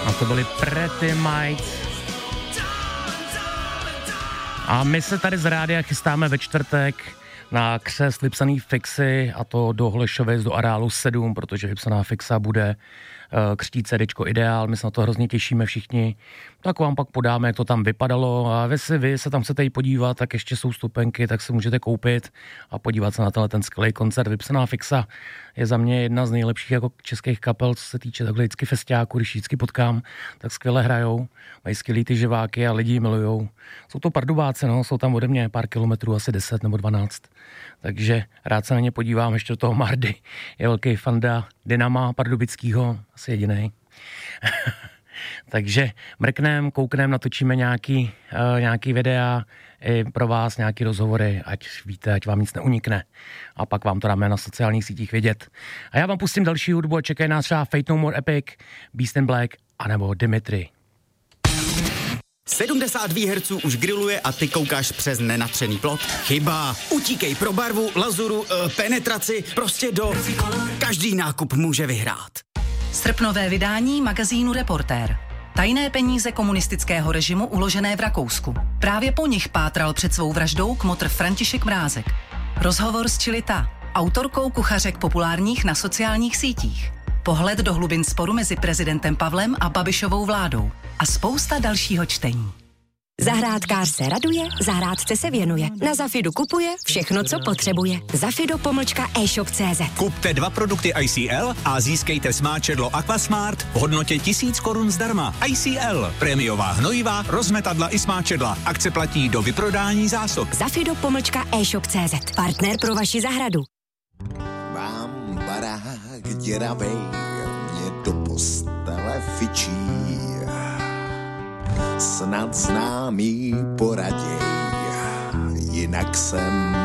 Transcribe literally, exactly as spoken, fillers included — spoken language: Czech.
A to byly Pretty Mites. A my se tady z rádia chystáme ve čtvrtek na křest vypsaný fixy, a to do Holešovic, do areálu sedm, protože vypsaná fixa bude uh, křtít cédéčko Ideál. My se na to hrozně těšíme všichni. Tak vám pak podáme, jak to tam vypadalo, a vy si vy se tam chcete jí podívat, tak ještě jsou stupenky, tak se můžete koupit a podívat se na tenhle ten skvělý koncert. Vypsaná fixa je za mě jedna z nejlepších jako českých kapel, co se týče takhle vždycky festiáku, když vždycky potkám, tak skvěle hrajou, mají skvělý ty živáky a lidi ji milujou. Jsou to Pardubáci, no, jsou tam ode mě pár kilometrů, asi deset nebo dvanáct. Takže rád se na ně podívám, ještě do toho Mardy. Je velký fanda Dynama pardubickýho, asi jedinej. Takže mrknem, kouknem, natočíme nějaký, uh, nějaký videa i pro vás, nějaký rozhovory, ať víte, ať vám nic neunikne. A pak vám to dáme na sociálních sítích vidět. A já vám pustím další hudbu a čekají nás třeba Fate No More Epic, Beast in Black, anebo Dimitri. sedmdesát výherců už grilluje a ty koukáš přes nenatřený plot? Chyba. Utíkej pro barvu, lazuru, uh, penetraci, prostě do... Každý nákup může vyhrát. Srpnové vydání magazínu Reportér. Tajné peníze komunistického režimu uložené v Rakousku. Právě po nich pátral před svou vraždou kmotr František Mrázek. Rozhovor s Čilita, autorkou kuchařek populárních na sociálních sítích. Pohled do hlubin sporu mezi prezidentem Pavlem a Babišovou vládou. A spousta dalšího čtení. Zahrádkář se raduje, zahrádce se věnuje. Na Zafidu kupuje všechno, co potřebuje. Zafido pomlčka e-shop tečka cé zet. Kupte dva produkty I C L a získejte smáčedlo Aquasmart v hodnotě tisíc korun zdarma. I C L, prémiová hnojivá, rozmetadla i smáčedla. Akce platí do vyprodání zásob. Zafido pomlčka e-shop tečka cé zet. Partner pro vaši zahradu. Mám barák děravej, mě do postele fičí. Snad známý poraděj, jinak jsem